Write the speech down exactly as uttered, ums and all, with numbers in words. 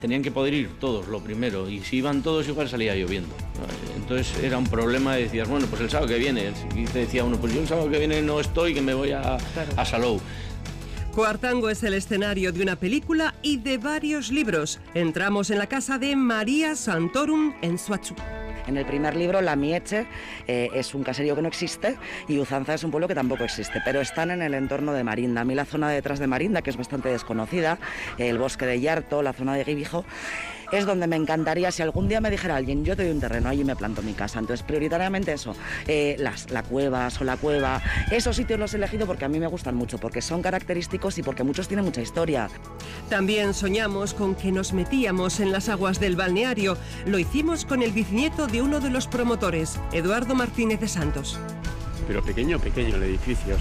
Tenían que poder ir todos, lo primero, y si iban todos igual salía lloviendo. Entonces era un problema y decías, bueno, pues el sábado que viene, y te decía uno, pues yo el sábado que viene no estoy, que me voy a, claro. a Salou. Coartango es el escenario de una película y de varios libros. Entramos en la casa de María Santorum en Suachu. En el primer libro, La Mieche eh, es un caserío que no existe y Uzanza es un pueblo que tampoco existe, pero están en el entorno de Marinda. A mí la zona detrás de Marinda, que es bastante desconocida, el bosque de Yarto, la zona de Guibijo, es donde me encantaría, si algún día me dijera alguien, yo te doy un terreno, allí me planto mi casa. Entonces, prioritariamente eso, eh, las, la cueva, Sola Cueva, esos sitios los he elegido porque a mí me gustan mucho, porque son característicos y porque muchos tienen mucha historia. También soñamos con que nos metíamos en las aguas del balneario. Lo hicimos con el bisnieto de uno de los promotores, Eduardo Martínez de Santos. Pero pequeño, pequeño el edificio,